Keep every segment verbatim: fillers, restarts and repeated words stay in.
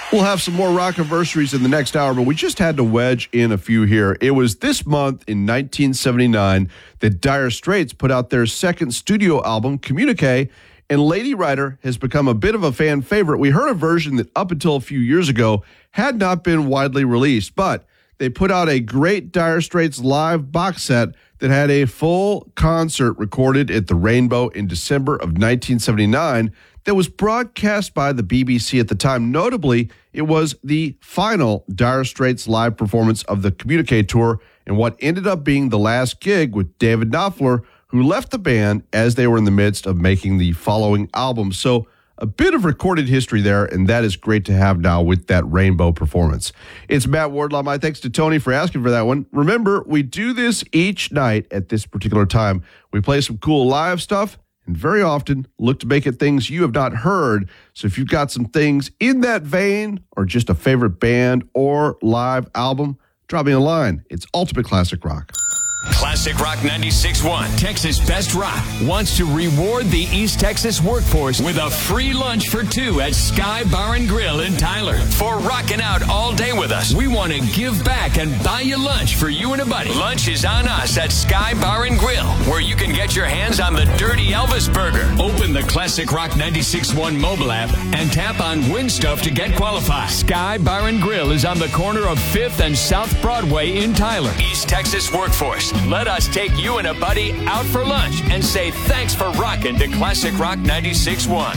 We'll have some more rock anniversaries in the next hour, but we just had to wedge in a few here. It was this month in nineteen seventy-nine that Dire Straits put out their second studio album, Communique, and Lady Writer has become a bit of a fan favorite. We heard a version that up until a few years ago had not been widely released, but they put out a great Dire Straits live box set that had a full concert recorded at the Rainbow in December of nineteen seventy-nine that was broadcast by the B B C at the time. Notably, it was the final Dire Straits live performance of the Communique tour and what ended up being the last gig with David Knopfler, who left the band as they were in the midst of making the following album. So a bit of recorded history there, and that is great to have now with that Rainbow performance. It's Matt Wardlaw. My thanks to Tony for asking for that one. Remember, we do this each night at this particular time. We play some cool live stuff, and very often look to make it things you have not heard. So if you've got some things in that vein, or just a favorite band or live album, drop me a line. It's Ultimate Classic Rock. Classic Rock ninety-six point one, Texas Best Rock, wants to reward the East Texas workforce with a free lunch for two at Sky Bar and Grill in Tyler. For rocking out all day with us, we want to give back and buy you lunch for you and a buddy. Lunch is on us at Sky Bar and Grill, where you can get your hands on the Dirty Elvis Burger. Open the Classic Rock ninety-six point one mobile app and tap on Win Stuff to get qualified. Sky Bar and Grill is on the corner of fifth and South Broadway in Tyler. East Texas workforce, let us take you and a buddy out for lunch and say thanks for rocking to Classic Rock ninety-six point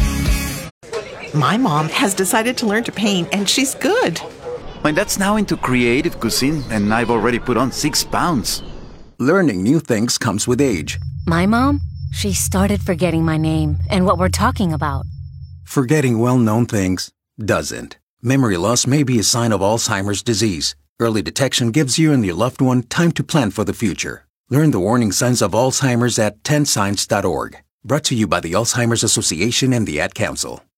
one. My mom has decided to learn to paint, and she's good. My dad's now into creative cuisine, and I've already put on six pounds. Learning new things comes with age. My mom, she started forgetting my name and what we're talking about. Forgetting well-known things doesn't. Memory loss may be a sign of Alzheimer's disease. Early detection gives you and your loved one time to plan for the future. Learn the warning signs of Alzheimer's at ten signs dot org. Brought to you by the Alzheimer's Association and the Ad Council.